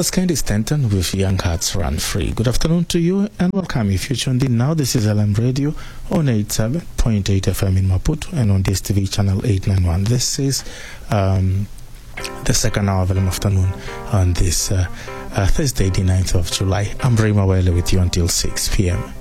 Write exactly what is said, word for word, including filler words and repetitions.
was Candy Stanton with Young Hearts Run Free. Good afternoon to you and welcome. If you tuned in now, this is L M Radio on eighty-seven point eight F M in Maputo and on D S T V channel eight ninety-one. This is um, the second hour of L M Afternoon on this uh, uh, Thursday, the ninth of July. I'm Ray Mawele with you until six p.m.